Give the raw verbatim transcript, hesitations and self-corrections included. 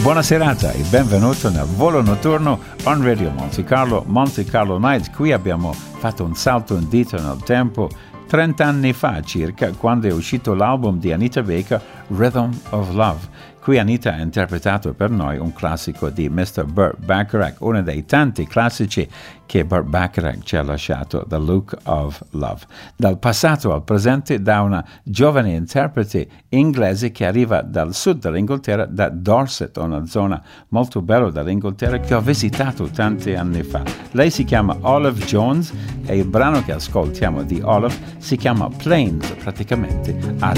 buona serata e benvenuto nel volo notturno on Radio Monte Carlo, Monte Carlo Nights. Qui abbiamo fatto un salto indietro nel tempo, trenta anni fa circa, quando è uscito l'album di Anita Baker, Rhythm of Love. Qui Anita ha interpretato per noi un classico di mister Burt Bacharach, uno dei tanti classici che Burt Bacharach ci ha lasciato, The Look of Love. Dal passato al presente, da una giovane interprete inglese che arriva dal sud dell'Inghilterra, da Dorset, una zona molto bella dell'Inghilterra che ho visitato tanti anni fa. Lei si chiama Olive Jones e il brano che ascoltiamo di Olive si chiama Planes, praticamente a